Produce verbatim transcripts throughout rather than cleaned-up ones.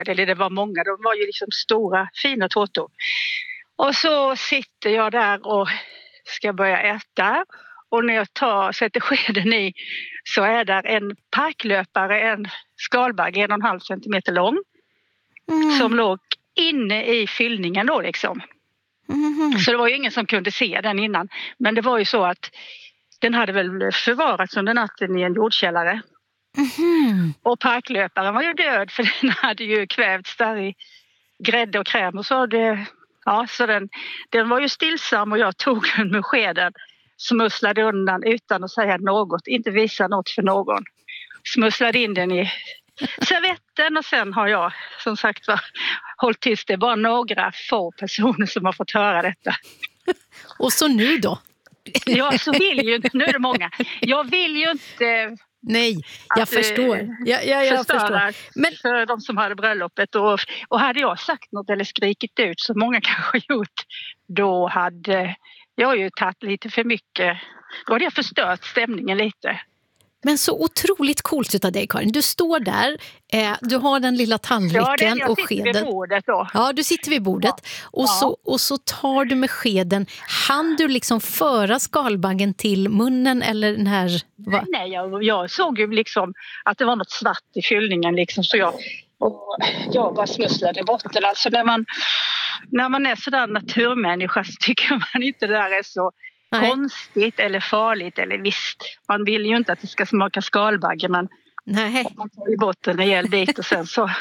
eller det var många, de var ju liksom stora fina tårtor. Och så sitter jag där och ska börja äta. Och när jag tar, sätter skeden i så är där en parklöpare, en skalbagge, en och en halv centimeter lång. Mm. Som låg inne i fyllningen då liksom. Mm. Så det var ju ingen som kunde se den innan. Men det var ju så att den hade väl förvarats under natten i en jordkällare. Mm. Och parklöparen var ju död för den hade ju kvävts där i grädde och kräm. Och så, det, ja, så den, den var ju stillsam och jag tog den med skeden. Smusslade undan utan att säga något, inte visa något för någon. Smusslade in den i servetten och sen har jag som sagt var hållit tyst. Det är bara några få personer som har fått höra detta. Och så nu då? Ja, så vill ju inte, nu är det många. Jag vill ju inte... Nej, jag att, förstår. Ja, ja, jag förstår. Men för de som hade bröllopet och, och hade jag sagt något eller skrikit ut som många kanske gjort, då hade jag ju tagit lite för mycket. Då hade jag förstört stämningen lite. Men så otroligt coolt utav dig, Karin. Du står där, eh, du har den lilla tallriken ja, och skeden. Ja, vid bordet då. Ja, du sitter vid bordet. Ja. Och, ja. Så, och så tar du med skeden. Han du liksom föra skalbaggen till munnen eller den här... Va? Nej, jag, jag såg ju liksom att det var något svart i fyllningen liksom. Så jag, och jag bara smusslade bort det. Alltså när man, när man är sådär naturmänniska så tycker man inte det där är så... Nej. Konstigt eller farligt, eller visst, man vill ju inte att det ska smaka skalbagge, men nej. Man tar ju bort en rejäl bit och sen så...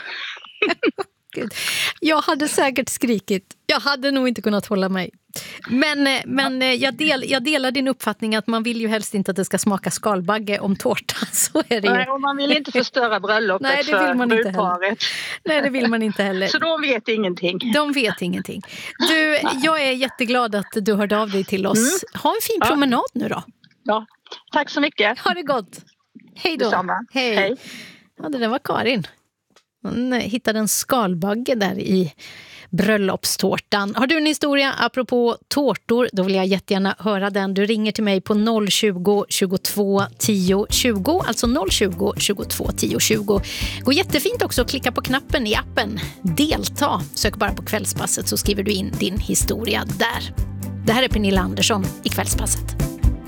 Jag hade säkert skrikit, jag hade nog inte kunnat hålla mig. Men, men jag, del, jag delar din uppfattning att man vill ju helst inte att det ska smaka skalbagge om tårta, så är det ju. Nej, och man vill inte förstöra bröllopet. Nej, det vill man inte heller. Nej, det vill man inte heller. Så de vet ingenting. De vet ingenting. Du, jag är jätteglad att du hörde av dig till oss. Mm. Ha en fin promenad ja. nu då. Ja, tack så mycket. Ha det gott. Hej då. Detsamma. Hej. Hej. Ja, det där var Karin. Hon hittade en skalbagge där i bröllopstårtan. Har du en historia apropå tårtor, då vill jag jättegärna höra den. Du ringer till mig på noll tjugo, tjugotvå, tio, tjugo, alltså noll tjugo, tjugotvå, tio, tjugo. Går jättefint också att klicka på knappen i appen Delta. Sök bara på Kvällspasset så skriver du in din historia där. Det här är Pernilla Andersson i Kvällspasset.